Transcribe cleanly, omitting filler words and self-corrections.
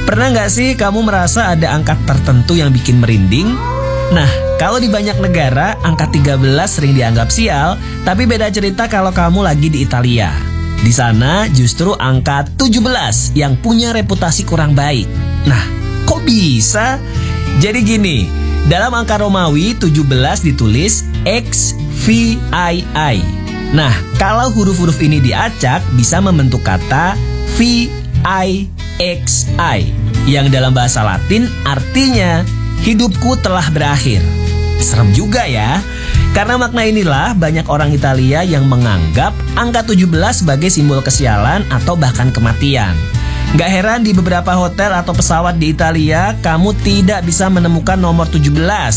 Pernah nggak sih kamu merasa ada angka tertentu yang bikin merinding? Nah, kalau di banyak negara, angka 13 sering dianggap sial, tapi beda cerita kalau kamu lagi di Italia. Di sana justru angka 17 yang punya reputasi kurang baik. Nah, kok bisa? Jadi gini, dalam angka Romawi 17 ditulis XVII. Nah, kalau huruf-huruf ini diacak bisa membentuk kata VIXI yang dalam bahasa Latin artinya hidupku telah berakhir. Serem juga ya. Karena makna inilah banyak orang Italia yang menganggap angka 17 sebagai simbol kesialan atau bahkan kematian. Gak heran di beberapa hotel atau pesawat di Italia kamu tidak bisa menemukan nomor 17